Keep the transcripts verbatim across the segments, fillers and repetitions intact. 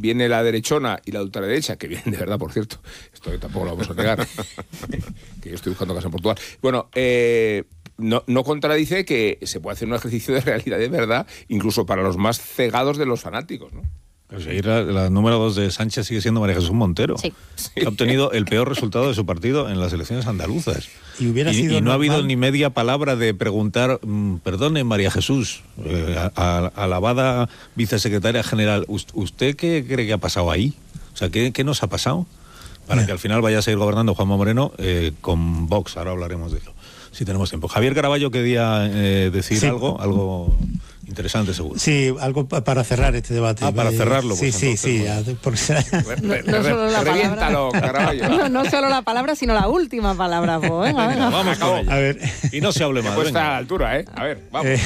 viene la derechona y la ultraderecha, que viene de verdad, por cierto, esto tampoco lo vamos a negar, que yo estoy buscando casa en Portugal. Bueno, eh, no, no contradice que se puede hacer un ejercicio de realidad de verdad, incluso para los más cegados de los fanáticos, ¿no? Pues ahí la, la número dos de Sánchez sigue siendo María Jesús Montero, sí. que ha obtenido el peor resultado de su partido en las elecciones andaluzas. Y, hubiera y, sido y no ha normal. habido ni media palabra de preguntar, mmm, perdone María Jesús, eh, a, a, alabada vicesecretaria general, ¿usted qué cree que ha pasado ahí? O sea, ¿qué, qué nos ha pasado? Para yeah. que al final vaya a seguir gobernando Juanma Moreno eh, con Vox. Ahora hablaremos de eso, si tenemos tiempo. Javier Caraballo quería eh, decir sí. algo, algo interesante seguro. Sí, algo para cerrar este debate. Ah, para cerrarlo. Sí, pues, sí, sí. Porque... no, no solo la Reviéntalo, Caraballo. No, no solo la palabra, sino la última palabra. Pues, venga, venga. Vamos con ella. A ver. Y no se hable más. Pues está a la altura, ¿eh? A ver, vamos. Eh...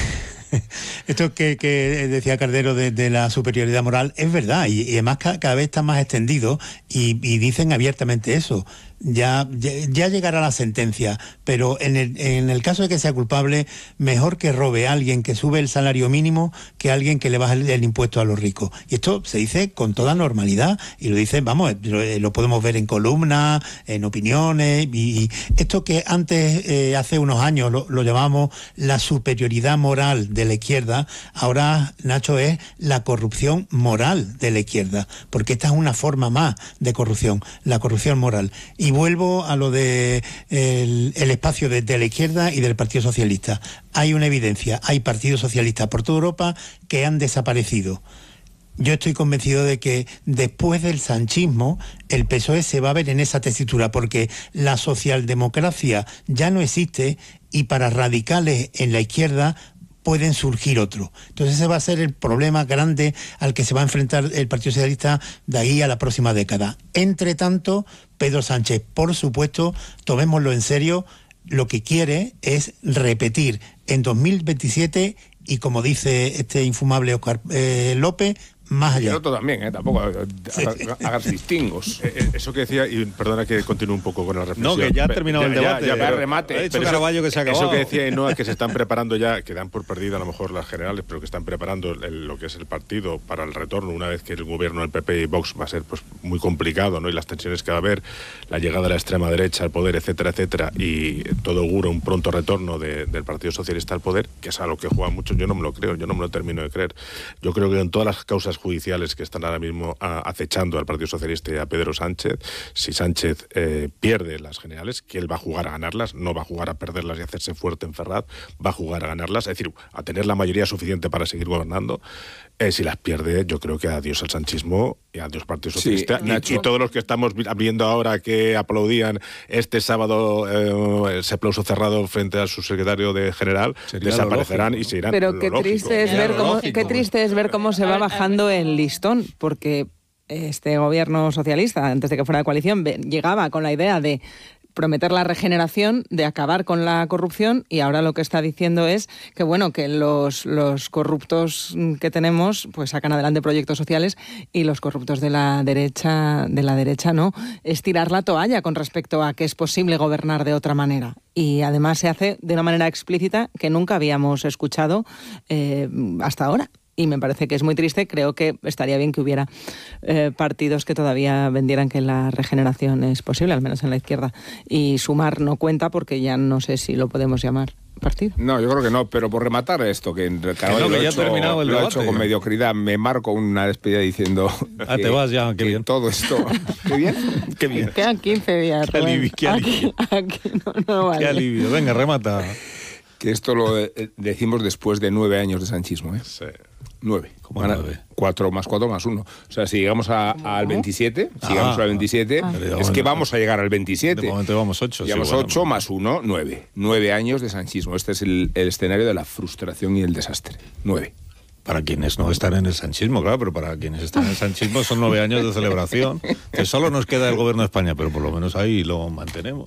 Esto que, que decía Cardero de, de la superioridad moral es verdad, y, y además ca, cada vez está más extendido y, y dicen abiertamente eso. Ya, ya, ya llegará la sentencia, pero en el, en el caso de que sea culpable, mejor que robe a alguien que sube el salario mínimo que a alguien que le baja el, el impuesto a los ricos. Y esto se dice con toda normalidad, y lo dicen, vamos, lo, lo podemos ver en columnas, en opiniones, y, y esto que antes, eh, hace unos años, lo, lo llamamos la superioridad moral de la izquierda, ahora, Nacho, es la corrupción moral de la izquierda, porque esta es una forma más de corrupción, la corrupción moral. Y vuelvo a lo de el, el espacio de, de la izquierda y del Partido Socialista. Hay una evidencia, hay partidos socialistas por toda Europa que han desaparecido. Yo estoy convencido de que después del sanchismo el P S O E se va a ver en esa tesitura, porque la socialdemocracia ya no existe y para radicales en la izquierda pueden surgir otros. Entonces ese va a ser el problema grande al que se va a enfrentar el Partido Socialista de ahí a la próxima década. Entre tanto, Pedro Sánchez, por supuesto, tomémoslo en serio, lo que quiere es repetir en dos mil veintisiete y, como dice este infumable Óscar eh, López, más allá. Y el otro también, ¿eh? Tampoco sí. hagas distingos. Eh, eso que decía, y perdona que continúe un poco con la reflexión. No, que ya ha terminado ya, el debate. Ya, ya pero, remate. Ha dicho Caraballo que se ha acabado. Eso que decía, no, es que se están preparando ya, que dan por perdida a lo mejor las generales, pero que están preparando el, lo que es el partido para el retorno, una vez que el gobierno del P P y Vox va a ser pues muy complicado, ¿no? Y las tensiones que va a haber, la llegada de la extrema derecha al poder, etcétera, etcétera, y todo augura un pronto retorno de, del Partido Socialista al poder, que es a lo que juegan muchos. Yo no me lo creo, yo no me lo termino de creer. Yo creo que en todas las causas judiciales que están ahora mismo a, acechando al Partido Socialista y a Pedro Sánchez, si Sánchez eh, pierde las generales, que él va a jugar a ganarlas, no va a jugar a perderlas y hacerse fuerte en Ferraz, va a jugar a ganarlas, es decir, a tener la mayoría suficiente para seguir gobernando. Eh, si las pierde, yo creo que adiós al sanchismo y adiós Partido Socialista. Sí, y, y todos los que estamos viendo ahora que aplaudían este sábado eh, ese aplauso cerrado frente a su secretario de general, sería desaparecerán y se irán. Pero qué triste, es ver cómo, lógico, qué triste es ver cómo se va bajando el listón, porque este gobierno socialista, antes de que fuera de coalición, llegaba con la idea de prometer la regeneración, de acabar con la corrupción, y ahora lo que está diciendo es que bueno, que los, los corruptos que tenemos pues sacan adelante proyectos sociales y los corruptos de la derecha, de la derecha no, es tirar la toalla con respecto a que es posible gobernar de otra manera. Y además se hace de una manera explícita que nunca habíamos escuchado eh, hasta ahora. Y me parece que es muy triste. Creo que estaría bien que hubiera eh, partidos que todavía vendieran que la regeneración es posible, al menos en la izquierda. Y Sumar no cuenta porque ya no sé si lo podemos llamar partido. No, yo creo que no, pero por rematar esto, que en Caraballo no, que lo, he hecho, terminado el lo he debate. hecho con mediocridad, me marco una despedida diciendo ah, que, te vas ya, qué que bien. todo esto... ¿Qué bien? Qué bien. Quedan quince días. Qué alivio, qué alivio. Aquí, aquí no, no vale. Qué alivio. Venga, remata. Que esto lo decimos después de nueve años de sanchismo, ¿eh? Sí. Nueve. ¿Cómo nueve? Cuatro más cuatro más uno. O sea, si llegamos a, a, al veintisiete, si llegamos ah, al veintisiete, ah. es que vamos a llegar al veintisiete. De momento vamos ocho. Llevamos sí, bueno, ocho más uno, nueve. Nueve años de sanchismo. Este es el, el escenario de la frustración y el desastre. Nueve. Para quienes no están en el sanchismo, claro, pero para quienes están en el sanchismo son nueve años de celebración, que solo nos queda el gobierno de España, pero por lo menos ahí lo mantenemos.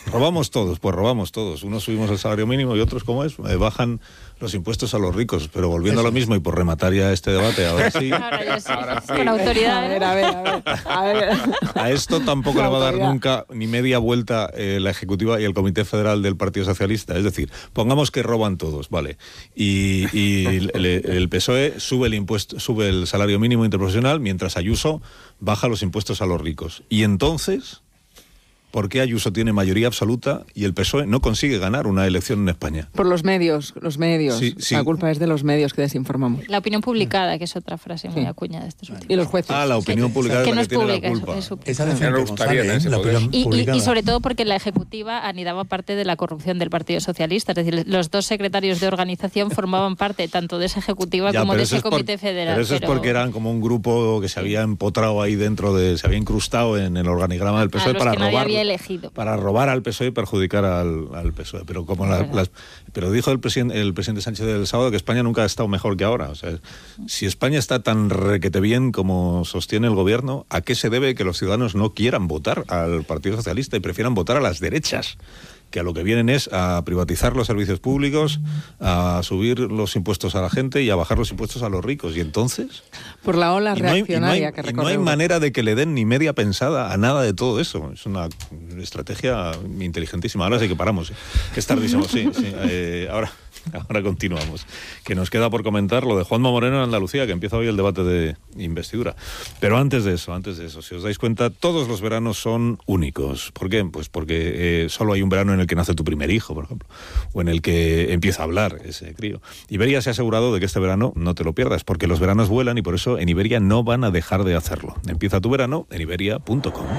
Robamos todos, pues robamos todos. Unos subimos el salario mínimo y otros, ¿cómo es? Eh, bajan los impuestos a los ricos. Pero volviendo Eso. a lo mismo y por rematar ya este debate, ahora sí. Ahora ya sí. Ahora sí. Con autoridad. A ver, a ver, a ver. A, ver. A esto tampoco La le va a dar autoridad. nunca ni media vuelta eh, la Ejecutiva y el Comité Federal del Partido Socialista. Es decir, pongamos que roban todos, ¿vale? Y, y el, el P S O E sube el impuesto, sube el salario mínimo interprofesional, mientras Ayuso baja los impuestos a los ricos. Y entonces, ¿por qué Ayuso tiene mayoría absoluta y el P S O E no consigue ganar una elección en España? Por los medios, los medios. Sí, sí. La culpa es de los medios que desinformamos. La opinión publicada, que es otra frase muy Sí. acuñada de estos últimos. Y los jueces. Ah, la opinión Sí. pública Que es no la es que tiene pública, la es- culpa. es sub- Esa Me defensa gustaría, González, ¿eh? ese la poder. opinión Y, y- publicada. y sobre todo porque la Ejecutiva anidaba parte de la corrupción del Partido Socialista. Es decir, los dos secretarios de organización formaban parte tanto de esa Ejecutiva Ya, como pero de eso ese es por- Comité Federal. Pero eso es porque eran como un grupo que se había empotrado ahí dentro de, se había incrustado en el organigrama del P S O E A los para que nadie robar, había elegido. para robar al P S O E y perjudicar al, al P S O E. Pero como la- Verdad. las, pero dijo el presidente, el presidente Sánchez el sábado que España nunca ha estado mejor que ahora. O sea, si España está tan requete bien como sostiene el gobierno, ¿a qué se debe que los ciudadanos no quieran votar al Partido Socialista y prefieran votar a las derechas? Que a lo que vienen es a privatizar los servicios públicos, a subir los impuestos a la gente y a bajar los impuestos a los ricos. ¿Y entonces? Por la ola Y no hay, y no reaccionaria hay- que y no recorre hay Europa. manera de que le den ni media pensada a nada de todo eso. Es una estrategia inteligentísima. Ahora sí que paramos. ¿eh? Que es tardísimo, sí. sí. Eh, ahora, ahora continuamos. Que nos queda por comentar lo de Juanma Moreno en Andalucía, que empieza hoy el debate de investidura. Pero antes de eso, antes de eso, si os dais cuenta, todos los veranos son únicos. ¿Por qué? Pues porque eh, solo hay un verano en el que nace tu primer hijo, por ejemplo, o en el que empieza a hablar ese crío. Iberia se ha asegurado de que este verano no te lo pierdas, porque los veranos vuelan y por eso en Iberia no van a dejar de hacerlo. Empieza tu verano en iberia punto com.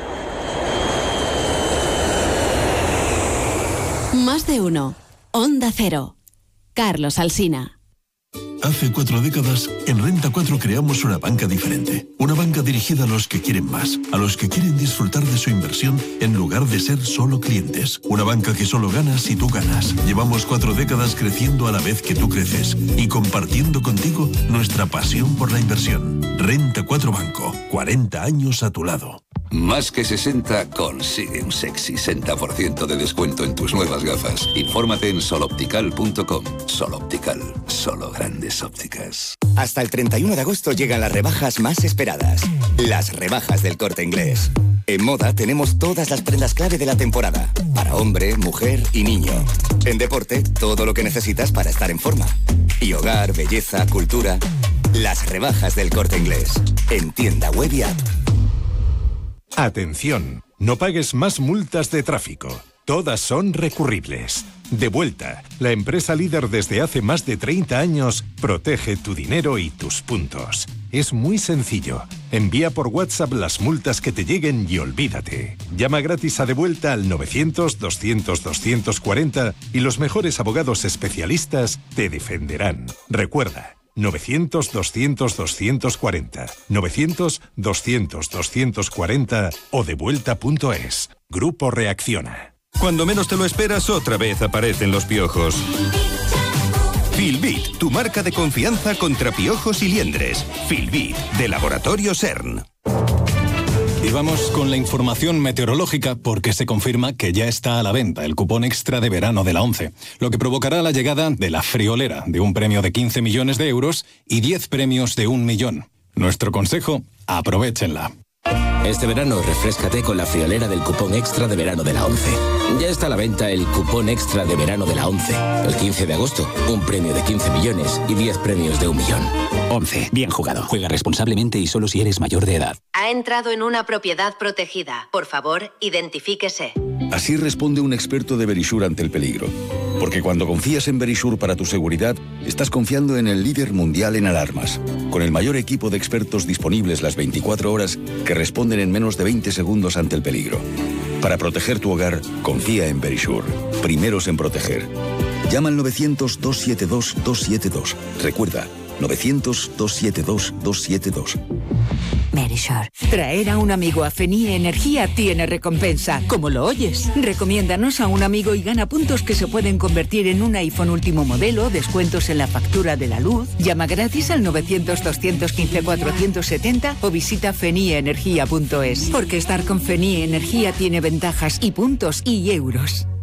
Más de uno. Onda Cero. Carlos Alsina. Hace cuatro décadas, en Renta cuatro creamos una banca diferente. Una banca dirigida a los que quieren más, a los que quieren disfrutar de su inversión en lugar de ser solo clientes. Una banca que solo gana si tú ganas. Llevamos cuatro décadas creciendo a la vez que tú creces y compartiendo contigo nuestra pasión por la inversión. Renta cuatro Banco, cuarenta años a tu lado. Más que sesenta consigue un sexy sesenta por ciento de descuento en tus nuevas gafas. Infórmate en soloptical punto com. Soloptical, solo grandes ópticas. Hasta el treinta y uno de agosto llegan las rebajas más esperadas. Las rebajas del Corte Inglés. En moda tenemos todas las prendas clave de la temporada. Para hombre, mujer y niño. En deporte, todo lo que necesitas para estar en forma. Y hogar, belleza, cultura. Las rebajas del Corte Inglés. En tienda web y app. Atención, no pagues más multas de tráfico. Todas son recurribles. Devuelta, la empresa líder desde hace más de treinta años, protege tu dinero y tus puntos. Es muy sencillo. Envía por WhatsApp las multas que te lleguen y olvídate. Llama gratis a Devuelta al novecientos, doscientos, doscientos cuarenta y los mejores abogados especialistas te defenderán. Recuerda, novecientos, doscientos, doscientos cuarenta, novecientos, doscientos, doscientos cuarenta o devuelta punto es. Grupo Reacciona. Cuando menos te lo esperas, otra vez aparecen los piojos. Filbit, tu marca de confianza contra piojos y liendres. Filbit, de Laboratorio CERN. Y vamos con la información meteorológica porque se confirma que ya está a la venta el cupón extra de verano de la ONCE, lo que provocará la llegada de la friolera de un premio de quince millones de euros y diez premios de un millón. Nuestro consejo, aprovéchenla. Este verano refréscate con la friolera del cupón extra de verano de la ONCE. Ya está a la venta el cupón extra de verano de la ONCE. El quince de agosto, un premio de quince millones y diez premios de un millón. ONCE, bien jugado. Juega responsablemente y solo si eres mayor de edad. Ha entrado en una propiedad protegida. Por favor, identifíquese. Así responde un experto de Verisure ante el peligro. Porque cuando confías en Verisure para tu seguridad, estás confiando en el líder mundial en alarmas, con el mayor equipo de expertos disponibles las veinticuatro horas que responden en menos de veinte segundos ante el peligro. Para proteger tu hogar, confía en Verisure. Primeros en proteger. Llama al novecientos, doscientos setenta y dos, doscientos setenta y dos. Recuerda, novecientos, doscientos setenta y dos, doscientos setenta y dos. Verisure. Traer a un amigo a Fenie Energía tiene recompensa, como lo oyes. Recomiéndanos a un amigo y gana puntos que se pueden convertir en un iPhone último modelo, descuentos en la factura de la luz. Llama gratis al novecientos, doscientos quince, cuatrocientos setenta o visita fenie energía punto es. Porque estar con Fenie Energía tiene ventajas y puntos y euros.